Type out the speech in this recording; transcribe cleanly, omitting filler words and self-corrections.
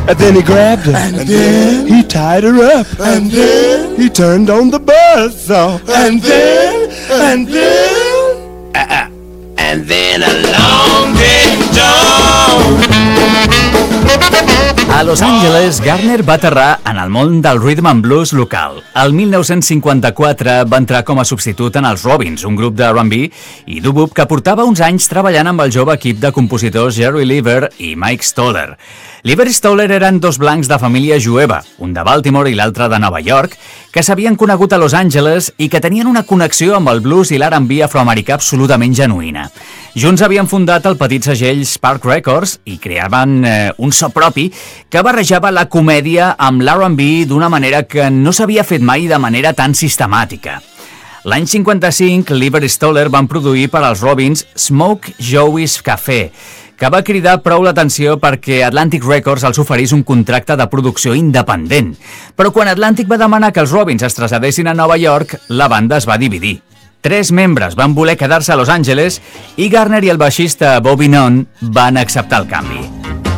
And then he grabbed her. And then he tied her up. And then he turned on the buzzsaw. And then And then along came John. A Los Angeles, Garner va aterrar en el món del rhythm and blues local. El 1954 va entrar com a substitut en els Robins, un grup de R&B i doo-wop que portava uns anys treballant amb el jove equip de compositors Jerry Leiber i Mike Stoller. Leiber i Stoller eren dos blancs de família jueva, un de Baltimore i l'altre de Nova York, que s'havien conegut a Los Angeles i que tenien una connexió amb el blues i l'R&B afroamericà absolutament genuïna. Junts havien fundat el petit segell Spark Records i creaven un so propi que barrejava la comèdia amb l'R&B d'una manera que no s'havia fet mai de manera tan sistemàtica. L'any 55, Leiber i Stoller van produir per als Robins Smoke Joey's Café, que va cridar prou l'atenció perquè Atlantic Records els oferís un contracte de producció independent. Però quan Atlantic va demanar que els Robins es traslladessin a Nova York, la banda es va dividir. 3 membres van voler quedar-se a Los Angeles i Garner i el baixista Bobby Nunn van acceptar el canvi.